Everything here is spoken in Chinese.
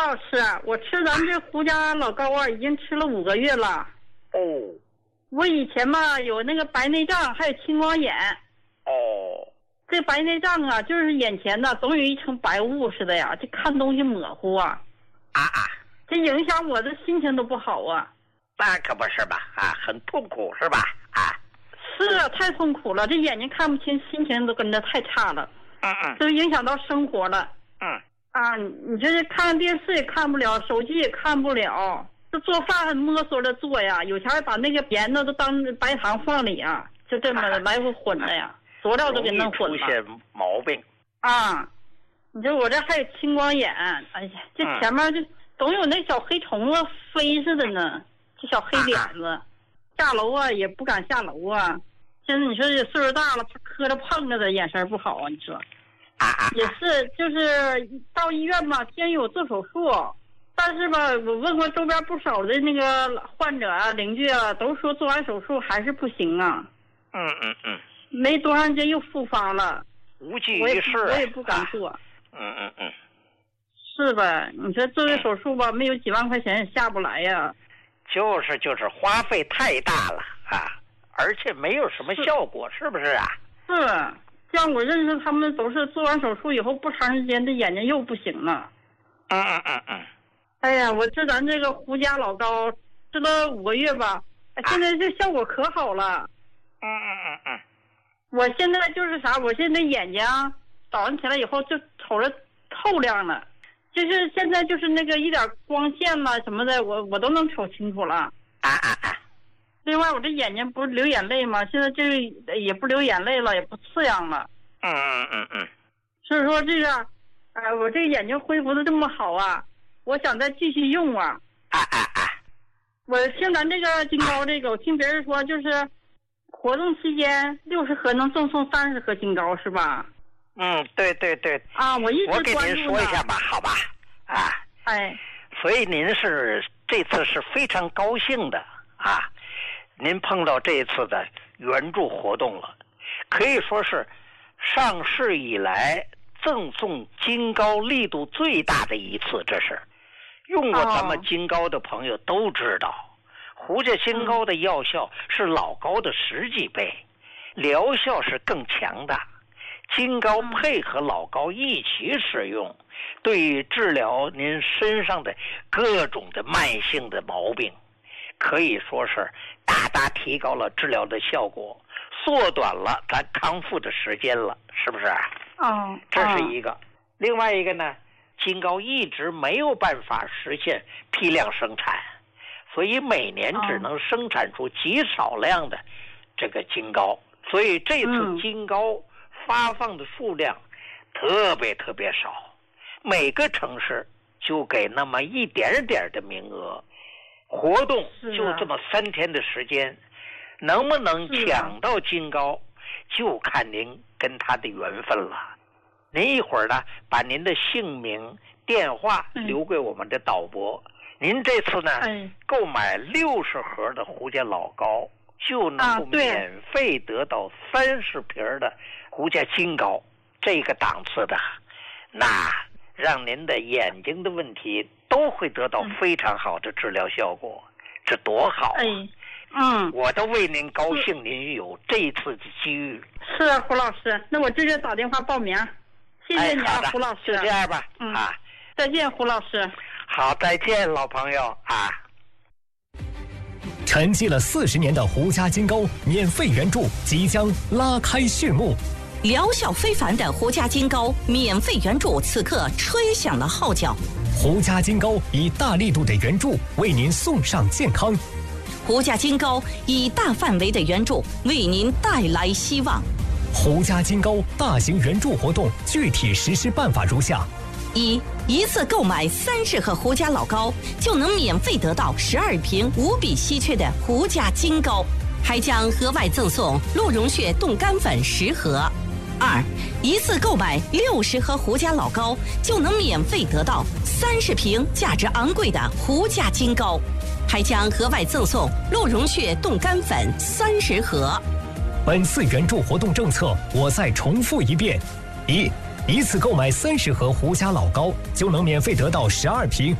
老师，我吃咱这胡家老高啊，已经吃了5个月了。 哦。 我以前嘛有那个白内障，还有青光眼。 哦。 这白内障啊，就是眼前呢总有一层白雾似的呀，这看东西模糊啊。这影响我的心情都不好啊。 那可不是吧？很痛苦是吧？ 是啊，太痛苦了，这眼睛看不清，心情都跟着太差了。都影响到生活了。你这看电视也看不了，手机也看不了，这做饭还摸索着做呀，有钱把那个盐呢都当白糖放里啊，就这么来回混的呀，佐料都给弄混了。 出现毛病。 你说我这还有青光眼，哎呀，这前面就总有那小黑虫子飞似的呢，这小黑点子，下楼啊也不敢下楼啊。现在你说这岁数大了，怕磕着碰着的，眼神不好啊，你说。也是，就是到医院吧，先有做手术，但是吧，我问过周边不少的那个患者啊、邻居啊，都说做完手术还是不行啊。没多长时间又复发了， 无济于事。 我也不敢做。是吧？你说做个手术吧，没有几万块钱也下不来呀。 就是花费太大了而且没有什么效果，是不是啊？ 是。像我认识他们都是做完手术以后不长时间，这眼睛又不行了。哎呀，我吃咱这个胡家老高吃了5个月吧，现在这效果可好了。我现在就是啥，我现在眼睛早上起来以后就瞅着透亮了，就是现在就是那个一点光线啦什么的，我都能瞅清楚了。另外，我这眼睛不是流眼泪吗？现在这也不流眼泪了，也不刺痒了。所以说这个，我这个眼睛恢复的这么好啊，我想再继续用啊。我听咱这个金膏这个，我听别人说就是活动期间60盒能赠送30盒金膏是吧？ 对。 我一直我给关注您说一下吧，好吧？所以您这次是非常高兴的您碰到这次的援助活动了，可以说是上市以来赠送金膏力度最大的一次。这是用过咱们金膏的朋友都知道，胡家金膏的药效是老膏的10几倍，疗效是更强大。金膏配合老膏一起使用，对于治疗您身上的各种的慢性的毛病，可以说是大大提高了治疗的效果，缩短了咱康复的时间了，是不是？这是一个。另外一个呢，金膏一直没有办法实现批量生产，所以每年只能生产出极少量的这个金膏，所以这次金膏发放的数量特别少，每个城市就给那么一点点的名额。活动就这么3天的时间，能不能抢到金膏，就看您跟他的缘分了。您一会儿呢，把您的姓名、电话留给我们的导播。您这次呢，购买60盒的胡家老膏，就能够免费得到30瓶的胡家金膏，这个档次的，那让您的眼睛的问题都会得到非常好的治疗效果，这多好啊！我都为您高兴，您有这一次的机遇。 是啊，胡老师，那我直接打电话报名，谢谢你啊，胡老师。 就这样吧， 再见，胡老师。 好，再见，老朋友沉寂了40年的胡家金膏免费援助即将拉开序幕。 疗效非凡的胡家金膏免费援助此刻吹响了号角。 胡家金膏以大力度的援助为您送上健康。 胡家金膏以大范围的援助为您带来希望。 胡家金膏大型援助活动具体实施办法如下： 一次购买30盒胡家老膏，就能免费得到12瓶无比稀缺的胡家金膏，还将额外赠送鹿茸血冻干粉10盒。一次购买60盒胡家老膏，就能免费得到30瓶价值昂贵的胡家金膏，还将额外赠送鹿茸血冻干粉30盒。 本次援助活动政策我再重复一遍：一次购买30盒胡家老膏，就能免费得到12瓶